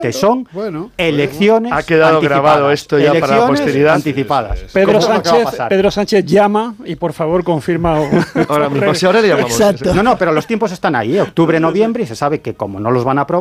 que son elecciones ha quedado grabado esto ya para la posteridad. Anticipadas. Pedro Sánchez llama y por favor confirma. Ahora mismo, si ahora le llamamos. No, pero los tiempos están ahí, octubre, noviembre, y se sabe que como no los van a aprobar,